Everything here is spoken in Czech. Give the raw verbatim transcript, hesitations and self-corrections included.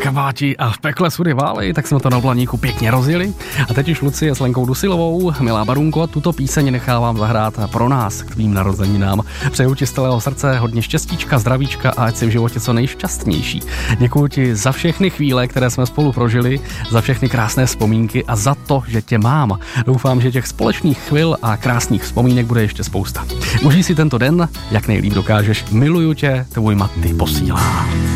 kabáti a v pekle sudy válej, tak jsme to na Blaníku pěkně rozjeli. A teď už Lucie s Lenkou Dusilovou, milá Barunko, tuto píseň nechávám zahrát pro nás k tvým narozeninám. Přeju ti z celého srdce hodně štěstíčka, zdravíčka a ať si v životě co nejšťastnější. Děkuji ti za všechny chvíle, které jsme spolu prožili, za všechny krásné vzpomínky a za to, že tě mám. Doufám, že těch společných chvil a krásných vzpomínek bude ještě spousta. Užij si tento den, jak nejlíp dokážeš. Miluju tě, tvůj Matti posílá.